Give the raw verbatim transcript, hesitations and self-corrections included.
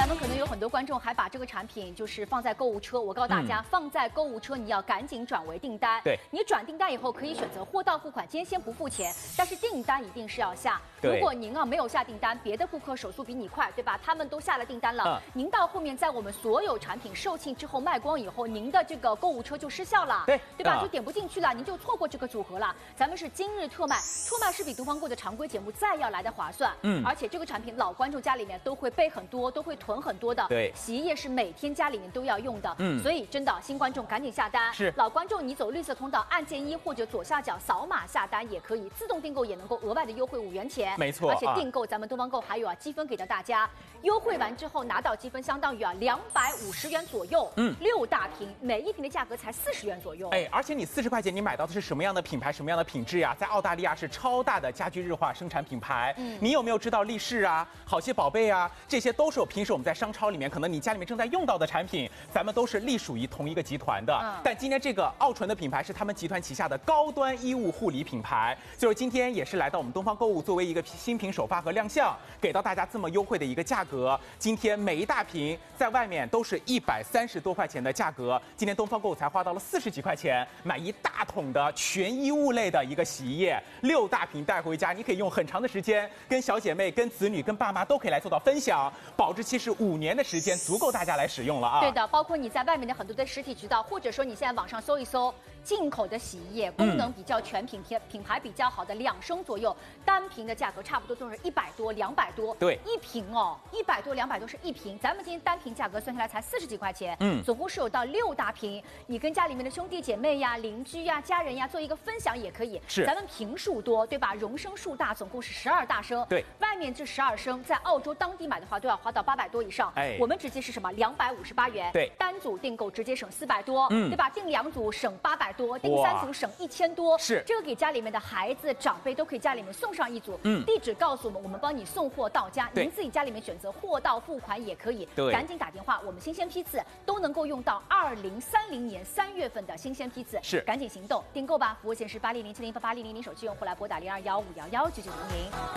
们可能有很多观众还把这个产品就是放在购物车，我告诉大家，嗯、放在购物车你要赶紧转为订单。 对， 你转订单以后可以选择货到付款，今天先不付钱，但是订单一定是要下。如果您啊没有下订单，别的顾客手速比你快，对吧？他们都下了订单了，嗯、您到后面在我们所有产品售罄之后卖光以后，您的这个购物车就失效了， 对， 对吧？嗯、就点不进去了，您就错过这个组合了。咱们是今日特卖，特卖是比东方购的常规节目再要来的划算，嗯，而且这个产品老观众家里面都会备很多，都会囤很多的， 对。 洗衣液是每天家里面都要用的，嗯，所以真的新观众赶紧下单。 是老观众，你走绿色通道，按键一或者左下角扫码下单也可以，自动订购也能够额外的优惠五元钱。 没错， 而且订购咱们东方购还有啊积分给到大家，优惠完之后拿到积分相当于啊两百五十元左右，嗯，六大瓶，每一瓶的价格才四十元左右。 哎，而且你四十块钱你买到的是什么样的品牌，什么样的品质呀？在澳大利亚是超大的家居日化生产品牌，嗯，你有没有知道力士啊、好些宝贝啊，这些都是我平时我们在商超里面可能你家里面正在用到的产品，咱们都是隶属于同一个集团的。嗯、但今天这个奥纯的品牌是他们集团旗下的高端衣物护理品牌，就是今天也是来到我们东方购物作为一个新品首发和亮相，给到大家这么优惠的一个价格。今天每一大瓶在外面都是一百三十多块钱的价格，今天东方购物才花到了四十几块钱，买一大桶的全衣物类的一个洗衣液，六大瓶带回家，你可以用很长的时间，跟小姐妹、跟子女、跟爸妈都可以来做到分享，保质期是五年的时间，足够大家来使用了啊。 对的，包括你在外面的很多的实体渠道，或者说你现在网上搜一搜进口的洗衣液，功能比较全品，品品牌比较好的两升左右，单瓶的价格差不多都是一百多、两百多。 对， 一瓶哦，一百多、两百多是一瓶，咱们今天单瓶价格算下来才四十几块钱，嗯，总共是有到六大瓶，你跟家里面的兄弟姐妹呀、邻居呀、家人呀做一个分享也可以。 是， 咱们瓶数多，对吧？容升数大，总共是十二大升。 对， 外面这十二升，在澳洲当地买的话都要花到八百多以上。哎，我们直接是什么？两百五十八元。 对， 单组订购直接省四百多，嗯，对吧？订两组省八百多，订三组省一千多。 是， 这个给家里面的孩子、长辈都可以家里面送上一组。嗯，地址告诉我们，我们帮你送货到家。您自己家里面选择货到付款也可以。 对， 赶紧打电话，我们新鲜批次都能够用到二零三零年三月份的新鲜批次。 是， 赶紧行动订购吧！服务线是八零零七零八八零零零，手机用户来拨打零二幺五幺幺九九零零。